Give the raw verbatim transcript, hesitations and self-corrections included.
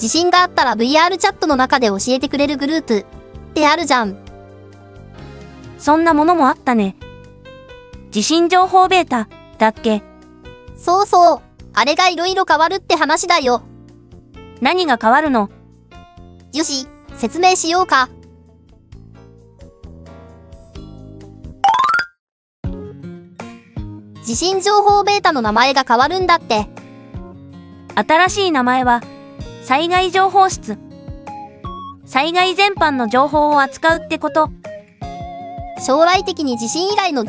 地震があったら ブイアール チャットの中で教えてくれるグループってあるじゃん。 そんなものもあったね。地震情報ベータだっけ？ そうそう。あれがいろいろ変わるって話だよ。 何が変わるの？ よし、説明しようか。地震情報ベータの名前が変わるんだって。 新しい名前は、災害情報室。災害全般の情報を扱うってこと。 将来的に地震以外の